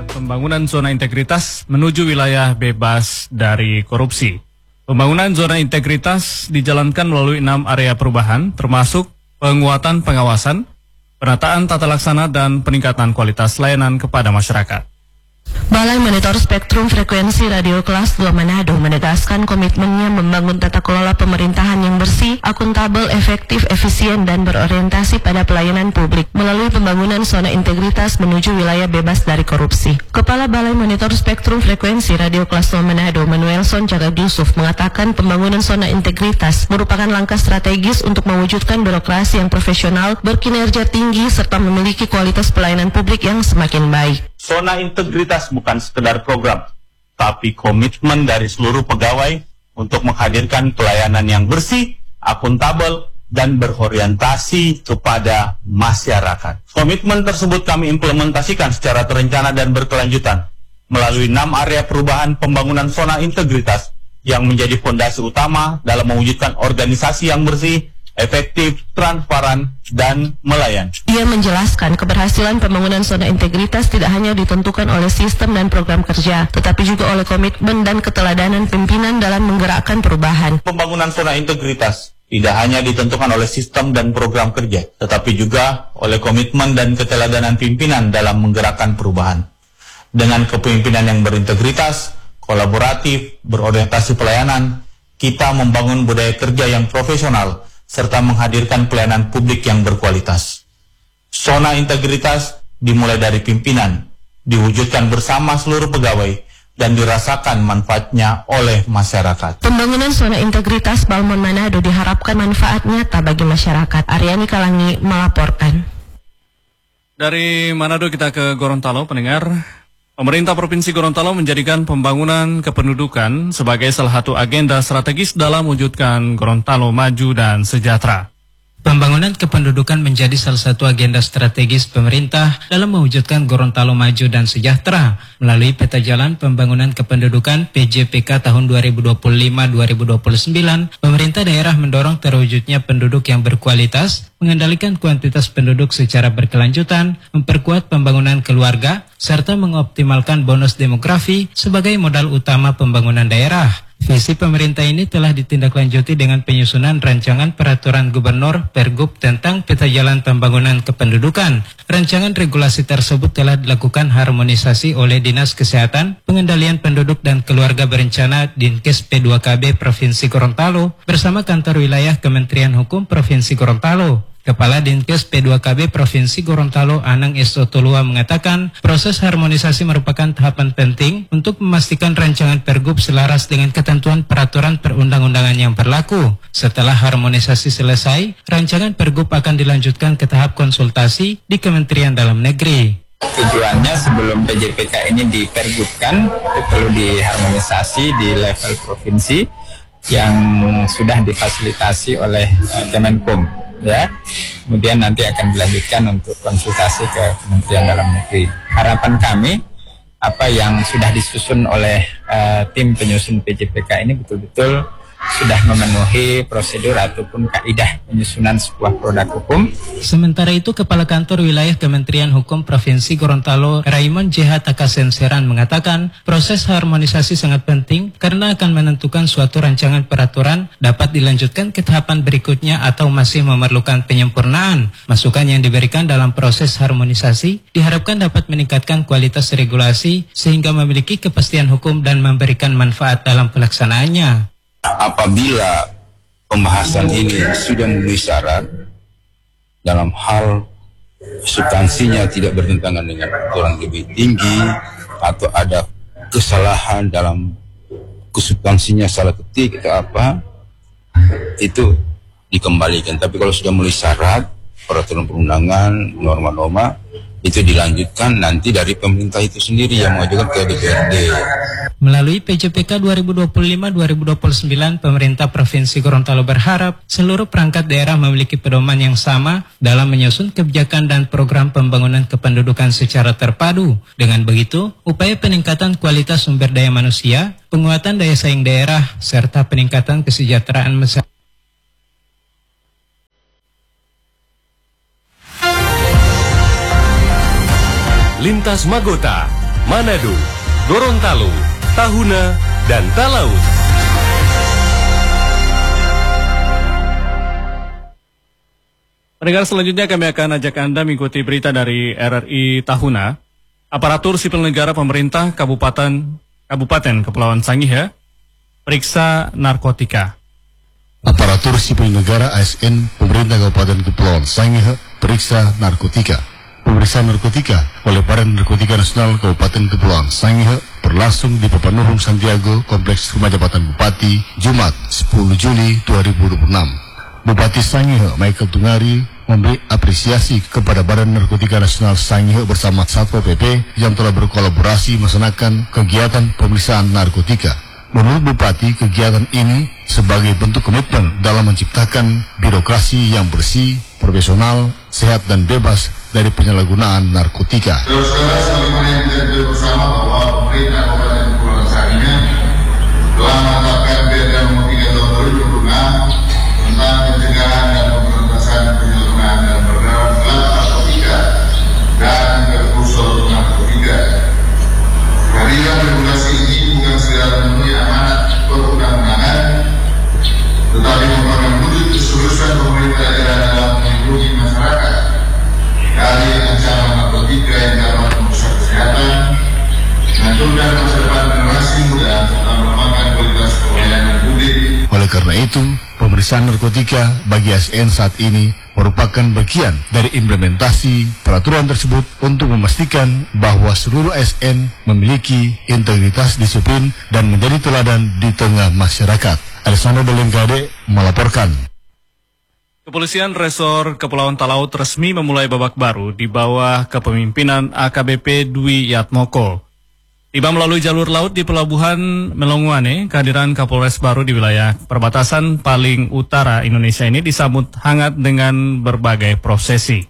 Pembangunan zona integritas menuju wilayah bebas dari korupsi. Pembangunan zona integritas dijalankan melalui 6 area perubahan, termasuk penguatan pengawasan, penataan tata laksana, dan peningkatan kualitas layanan kepada masyarakat. Balai Monitor Spektrum Frekuensi Radio Kelas 2 Manado menegaskan komitmennya membangun tata kelola pemerintahan yang bersih, akuntabel, efektif, efisien, dan berorientasi pada pelayanan publik melalui pembangunan zona integritas menuju wilayah bebas dari korupsi. Kepala Balai Monitor Spektrum Frekuensi Radio Kelas 2 Manado, Manuelson Jagad Yusuf, mengatakan pembangunan zona integritas merupakan langkah strategis untuk mewujudkan birokrasi yang profesional, berkinerja tinggi, serta memiliki kualitas pelayanan publik yang semakin baik. Zona integritas bukan sekedar program, tapi komitmen dari seluruh pegawai untuk menghadirkan pelayanan yang bersih, akuntabel, dan berorientasi kepada masyarakat. Komitmen tersebut kami implementasikan secara terencana dan berkelanjutan melalui 6 area perubahan pembangunan zona integritas yang menjadi fondasi utama dalam mewujudkan organisasi yang bersih, efektif, transparan, dan melayani. Ia menjelaskan keberhasilan pembangunan zona integritas tidak hanya ditentukan oleh sistem dan program kerja, tetapi juga oleh komitmen dan keteladanan pimpinan dalam menggerakkan perubahan. Pembangunan zona integritas tidak hanya ditentukan oleh sistem dan program kerja, tetapi juga oleh komitmen dan keteladanan pimpinan dalam menggerakkan perubahan. Dengan kepemimpinan yang berintegritas, kolaboratif, berorientasi pelayanan, kita membangun budaya kerja yang profesional, serta menghadirkan pelayanan publik yang berkualitas. Zona integritas dimulai dari pimpinan, diwujudkan bersama seluruh pegawai, dan dirasakan manfaatnya oleh masyarakat. Pembangunan zona integritas Balmon Manado diharapkan manfaat nyata bagi masyarakat. Aryani Kalangi melaporkan. Dari Manado kita ke Gorontalo, pendengar. Pemerintah Provinsi Gorontalo menjadikan pembangunan kependudukan sebagai salah satu agenda strategis dalam mewujudkan Gorontalo maju dan sejahtera. Pembangunan kependudukan menjadi salah satu agenda strategis pemerintah dalam mewujudkan Gorontalo maju dan sejahtera. Melalui peta jalan pembangunan kependudukan PJPK tahun 2025-2029, pemerintah daerah mendorong terwujudnya penduduk yang berkualitas, mengendalikan kuantitas penduduk secara berkelanjutan, memperkuat pembangunan keluarga, serta mengoptimalkan bonus demografi sebagai modal utama pembangunan daerah. Visi pemerintah ini telah ditindaklanjuti dengan penyusunan rancangan peraturan gubernur Pergub tentang peta jalan pembangunan kependudukan. Rancangan regulasi tersebut telah dilakukan harmonisasi oleh Dinas Kesehatan, Pengendalian Penduduk dan Keluarga Berencana Dinkes P2KB Provinsi Gorontalo bersama Kantor Wilayah Kementerian Hukum Provinsi Gorontalo. Kepala Dinkes P2KB Provinsi Gorontalo Anang Estotolua mengatakan proses harmonisasi merupakan tahapan penting untuk memastikan rancangan Pergub selaras dengan ketentuan peraturan perundang-undangan yang berlaku. Setelah harmonisasi selesai, rancangan Pergub akan dilanjutkan ke tahap konsultasi di Kementerian Dalam Negeri. Tujuannya sebelum PJPK ini dipergubkan, perlu diharmonisasi di level provinsi yang sudah difasilitasi oleh Kemenkum. Ya, kemudian nanti akan dilanjutkan untuk konsultasi ke Kementerian Dalam Negeri. Harapan kami apa yang sudah disusun oleh tim penyusun PJPK ini betul-betul sudah memenuhi prosedur ataupun kaidah penyusunan sebuah produk hukum. Sementara itu, Kepala Kantor Wilayah Kementerian Hukum Provinsi Gorontalo, Raymond J.H. Takasenseran mengatakan proses harmonisasi sangat penting karena akan menentukan suatu rancangan peraturan dapat dilanjutkan ke tahapan berikutnya atau masih memerlukan penyempurnaan. Masukan yang diberikan dalam proses harmonisasi diharapkan dapat meningkatkan kualitas regulasi sehingga memiliki kepastian hukum dan memberikan manfaat dalam pelaksanaannya. Apabila pembahasan ini sudah memenuhi syarat dalam hal substansinya tidak bertentangan dengan aturan lebih tinggi atau ada kesalahan dalam substansinya salah ketik atau apa, itu dikembalikan. Tapi kalau sudah memenuhi syarat peraturan perundangan, norma-norma, itu dilanjutkan nanti dari pemerintah itu sendiri yang mengajukan ke DPRD. Melalui PJPK 2025-2029, pemerintah Provinsi Gorontalo berharap seluruh perangkat daerah memiliki pedoman yang sama dalam menyusun kebijakan dan program pembangunan kependudukan secara terpadu. Dengan begitu, upaya peningkatan kualitas sumber daya manusia, penguatan daya saing daerah, serta peningkatan kesejahteraan masyarakat. Lintas Magota Manado, Gorontalo, Tahuna, dan Talaut. Pendengar, selanjutnya kami akan ajak Anda mengikuti berita dari RRI Tahuna. Aparatur sipil negara pemerintah Kabupaten Kepulauan Sangihe periksa narkotika. Aparatur sipil negara ASN pemerintah Kabupaten Kepulauan Sangihe periksa narkotika. Pemeriksaan narkotika oleh Badan Narkotika Nasional Kabupaten Kepulauan Sangihe berlangsung di Papanurung Santiago, Kompleks Rumah Jabatan Bupati, Jumat 10 Juli 2026. Bupati Sangihe Michael Tungari memberi apresiasi kepada Badan Narkotika Nasional Sangihe bersama Satpol PP yang telah berkolaborasi melaksanakan kegiatan pemeriksaan narkotika. Menurut Bupati, kegiatan ini sebagai bentuk komitmen dalam menciptakan birokrasi yang bersih, profesional, sehat dan bebas dari penyalahgunaan narkotika. Saudara, sebagaimana yang kita ketahui bersama bahwa pemerintah Kabupaten Kepulauan Sangihe telah menetapkan BRD nomor 3 tahun 2026 tentang pencegahan dan pemberantasan penyalahgunaan dalam pergerakan gelap narkotika dan prekursor narkotika. Kehadiran regulasi ini bukan sekedar memenuhi amanat perundang-undangan, tetapi merupakan wujud keseriusan pemerintah daerah dalam melindungi masyarakat dari ancaman narkotika yang dapat merusak kesehatan, menghancurkan masa depan generasi muda, serta melemahkan kualitas pelayanan publik. Oleh karena itu, pemeriksaan narkotika bagi ASN saat ini merupakan bagian dari implementasi peraturan tersebut untuk memastikan bahwa seluruh ASN memiliki integritas disiplin dan menjadi teladan di tengah masyarakat. Alessandro Delengkade melaporkan. Kepolisian Resor Kepulauan Talaut resmi memulai babak baru di bawah kepemimpinan AKBP Dwi Yatmoko. Tiba melalui jalur laut di Pelabuhan Melonguane, kehadiran Kapolres baru di wilayah perbatasan paling utara Indonesia ini disambut hangat dengan berbagai prosesi.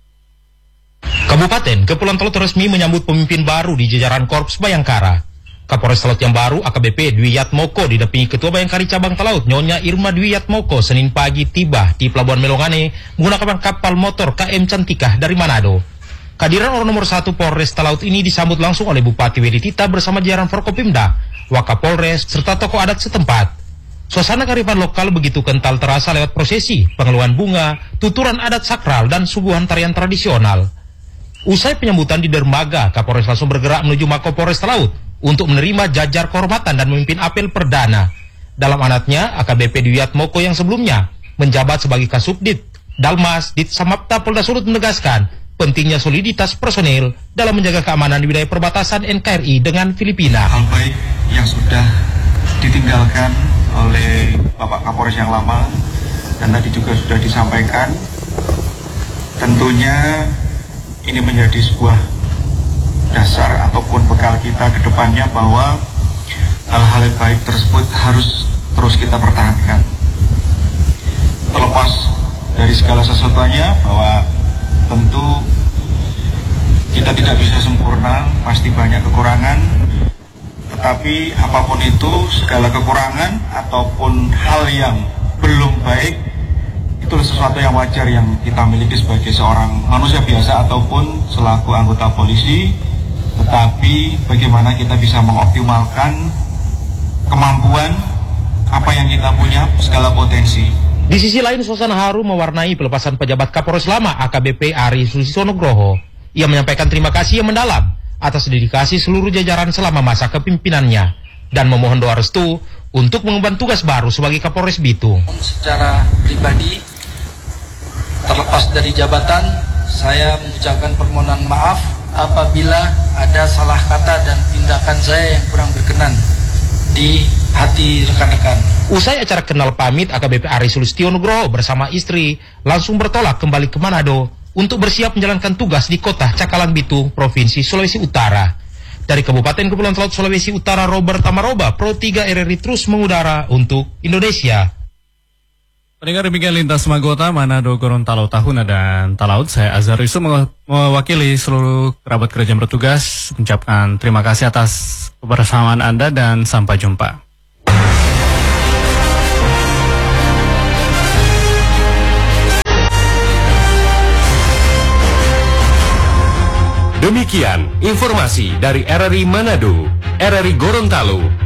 Kabupaten Kepulauan Talaut resmi menyambut pemimpin baru di jajaran Korps Bayangkara. Kapolres Talaut yang baru AKBP Dwi Yatmoko didampingi Ketua Bayangkari Cabang Talaut Nyonya Irma Dwi Yatmoko Senin pagi tiba di Pelabuhan Melongane menggunakan kapal motor KM Cantikah dari Manado. Kehadiran orang nomor 1 Polres Talaut ini disambut langsung oleh Bupati Weditita bersama jajaran Forkopimda, Wakapolres, serta tokoh adat setempat. Suasana kearifan lokal begitu kental terasa lewat prosesi, pengeluhan bunga, tuturan adat sakral, dan suguhan tarian tradisional. Usai penyambutan di dermaga, Kapolres langsung bergerak menuju Mako Polres Talaut untuk menerima jajar kehormatan dan memimpin apel perdana. Dalam amanatnya, AKBP Dwi Yatmoko yang sebelumnya menjabat sebagai Kasubdit Dalmas Dit Samapta Polda Sulut menegaskan pentingnya soliditas personel dalam menjaga keamanan di wilayah perbatasan NKRI dengan Filipina. Hal baik yang sudah ditinggalkan oleh Bapak Kapolres yang lama dan tadi juga sudah disampaikan, tentunya ini menjadi sebuah dasar ataupun bekal kita ke depannya bahwa hal-hal yang baik tersebut harus terus kita pertahankan. Terlepas dari segala sesuatunya bahwa tentu kita tidak bisa sempurna, pasti banyak kekurangan, tetapi apapun itu, segala kekurangan ataupun hal yang belum baik, itu sesuatu yang wajar yang kita miliki sebagai seorang manusia biasa ataupun selaku anggota polisi, tetapi bagaimana kita bisa mengoptimalkan kemampuan apa yang kita punya, segala potensi. Di sisi lain, suasana haru mewarnai pelepasan pejabat Kapolres lama AKBP Ari Susisono Groho. Ia menyampaikan terima kasih yang mendalam atas dedikasi seluruh jajaran selama masa kepemimpinannya dan memohon doa restu untuk mengemban tugas baru sebagai Kapolres Bitung. Secara pribadi, terlepas dari jabatan, saya mengucapkan permohonan maaf apabila ada salah kata dan tindakan saya yang kurang berkenan di hati rekan-rekan. Usai acara kenal pamit, AKBP Ari Sulistiono Nugroho bersama istri langsung bertolak kembali ke Manado untuk bersiap menjalankan tugas di kota Cakalang Bitung, Provinsi Sulawesi Utara. Dari Kabupaten Kepulauan Talaut Sulawesi Utara, Robert Tamaroba, Pro 3 RRI terus mengudara untuk Indonesia. Pendengar, demikian lintas Magota, Manado, Gorontalo, Tahuna, dan Talaut. Saya Azhar Yusuf mewakili seluruh kerabat kerja yang bertugas mengucapkan terima kasih atas kebersamaan Anda dan sampai jumpa. Demikian Sekian informasi dari RRI Manado, RRI Gorontalo,